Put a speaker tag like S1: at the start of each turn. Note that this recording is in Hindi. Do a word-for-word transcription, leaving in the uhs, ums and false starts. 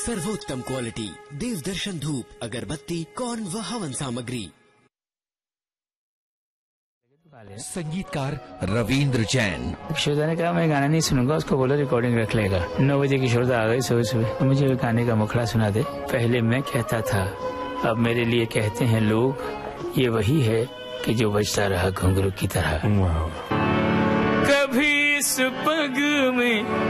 S1: सर्वोत्तम क्वालिटी देव दर्शन धूप, अगरबत्ती, कौन व हवन सामग्री।
S2: संगीतकार रविंद्र जैन।
S3: किशोरदा ने कहा मैं गाना नहीं सुनूंगा, उसको बोला रिकॉर्डिंग रख लेगा। नौ बजे किशोरदा आ गए सुबह सुबह, मुझे गाने का मुखड़ा सुना दे। पहले मैं कहता था, अब मेरे लिए कहते हैं लोग, ये वही है कि जो बजता रहा घुंघरू की तरह।
S4: कभी इस पग में